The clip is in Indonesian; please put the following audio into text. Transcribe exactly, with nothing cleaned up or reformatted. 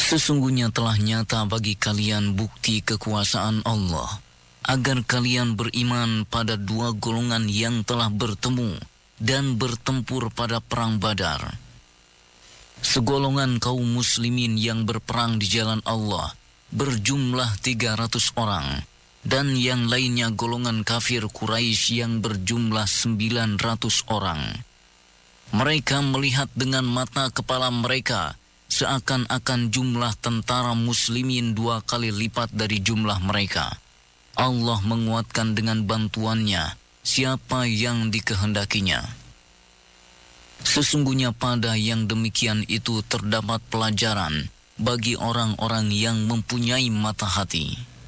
Sesungguhnya telah nyata bagi kalian bukti kekuasaan Allah, agar kalian beriman pada dua golongan yang telah bertemu dan bertempur pada perang Badar. Segolongan kaum muslimin yang berperang di jalan Allah berjumlah tiga ratus orang, dan yang lainnya golongan kafir Quraisy yang berjumlah sembilan ratus orang. Mereka melihat dengan mata kepala mereka seakan-akan jumlah tentara muslimin dua kali lipat dari jumlah mereka. Allah menguatkan dengan bantuannya siapa yang dikehendakinya. Sesungguhnya pada yang demikian itu terdapat pelajaran bagi orang-orang yang mempunyai mata hati.